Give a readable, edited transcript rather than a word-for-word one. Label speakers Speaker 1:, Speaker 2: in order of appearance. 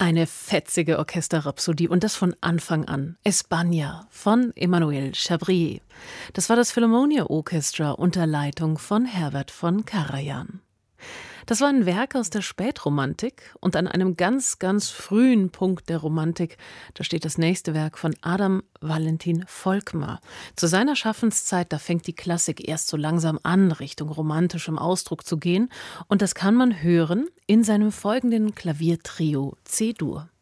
Speaker 1: Eine fetzige Orchesterrhapsodie und das von Anfang an. España von Emmanuel Chabrier. Das war das Philharmonia Orchestra unter Leitung von Herbert von Karajan. Das war ein Werk aus der Spätromantik und an einem ganz, ganz frühen Punkt der Romantik, da steht das nächste Werk von Adam Valentin Volkmar. Zu seiner Schaffenszeit, da fängt die Klassik erst so langsam an, Richtung romantischem Ausdruck zu gehen und das kann man hören in seinem folgenden Klaviertrio C-Dur.